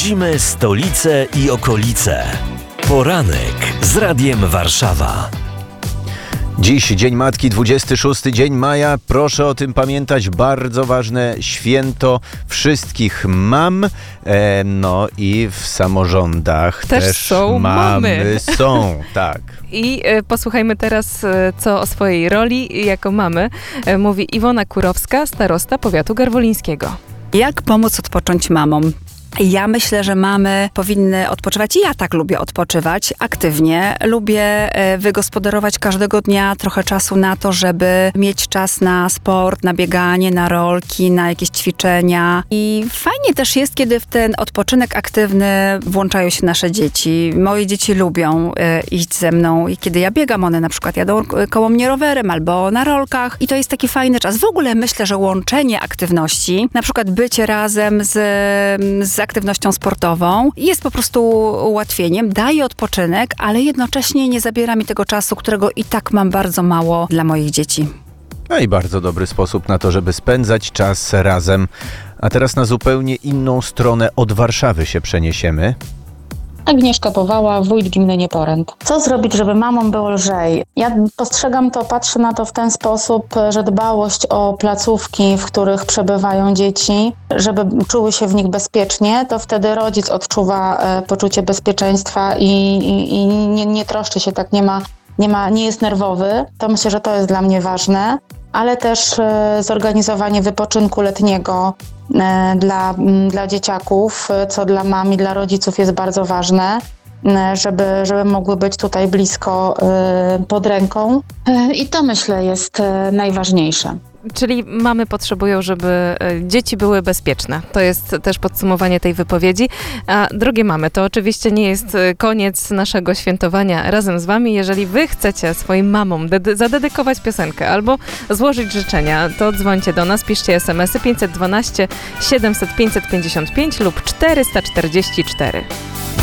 Śledzimy stolicę i okolice. Poranek z Radiem Warszawa. Dziś Dzień Matki, 26 dzień maja. Proszę o tym pamiętać, bardzo ważne święto wszystkich mam. No i w samorządach też są mamy. Są, tak. I posłuchajmy teraz, co o swojej roli jako mamy mówi Iwona Kurowska, starosta powiatu garwolińskiego. Jak pomóc odpocząć mamom? Ja myślę, że mamy powinny odpoczywać i ja tak lubię odpoczywać aktywnie. Lubię wygospodarować każdego dnia trochę czasu na to, żeby mieć czas na sport, na bieganie, na rolki, na jakieś ćwiczenia. I fajnie też jest, kiedy w ten odpoczynek aktywny włączają się nasze dzieci. Moje dzieci lubią iść ze mną i kiedy ja biegam, one na przykład jadą koło mnie rowerem albo na rolkach i to jest taki fajny czas. W ogóle myślę, że łączenie aktywności, na przykład bycie razem z aktywnością sportową jest po prostu ułatwieniem, daje odpoczynek, ale jednocześnie nie zabiera mi tego czasu, którego i tak mam bardzo mało dla moich dzieci. No i bardzo dobry sposób na to, żeby spędzać czas razem. A teraz na zupełnie inną stronę od Warszawy się przeniesiemy. Agnieszka Powała, wójt gminy Nieporęt. Co zrobić, żeby mamom było lżej? Ja postrzegam to, patrzę na to w ten sposób, że dbałość o placówki, w których przebywają dzieci, żeby czuły się w nich bezpiecznie, to wtedy rodzic odczuwa poczucie bezpieczeństwa i nie troszczy się, tak nie jest nerwowy. To myślę, że to jest dla mnie ważne, ale też zorganizowanie wypoczynku letniego dla dzieciaków, co dla mam i dla rodziców jest bardzo ważne, żeby mogły być tutaj blisko pod ręką. I to myślę jest najważniejsze. Czyli mamy potrzebują, żeby dzieci były bezpieczne. To jest też podsumowanie tej wypowiedzi. A drogie mamy, to oczywiście nie jest koniec naszego świętowania razem z wami. Jeżeli wy chcecie swoim mamom zadedykować piosenkę albo złożyć życzenia, to dzwońcie do nas, piszcie SMS-y 512 700 555 lub 444.